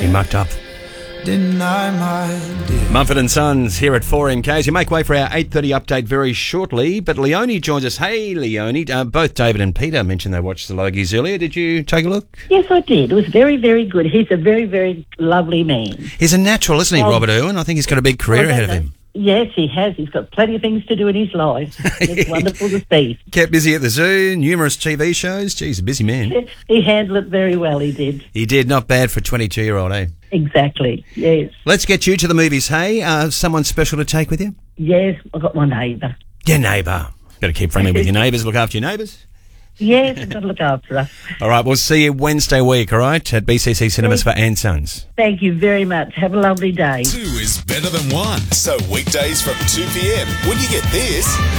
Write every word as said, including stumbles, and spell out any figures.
mucked up. Deny my dear. Mumford and Sons here at four M Ks. You make way for our eight thirty update very shortly, but Leonie joins us. Hey, Leonie. Uh, both David and Peter mentioned they watched the Logies earlier. Did you take a look? Yes, I did. It was very, very good. He's a very, very lovely man. He's a natural, isn't he, Um, Robert Irwin? I think he's got a big career Oh, ahead of that- him. Yes, he has. He's got plenty of things to do in his life. It's wonderful to see. Kept busy at the zoo, numerous T V shows. Geez, a busy man. He handled it very well, he did. He did. Not bad for a twenty-two-year-old, eh? Exactly, yes. Let's get you to the movies, hey? Uh, someone special to take with you? Yes, I've got my neighbour. Your neighbour. Better keep friendly with your neighbours. Look after your neighbours. Yes, I've got to look after her. All right, we'll see you Wednesday week, all right, at B C C Cinemas for Ann Sons. Thank you very much. Have a lovely day. Two is better than one. So weekdays from two p.m. when you get this...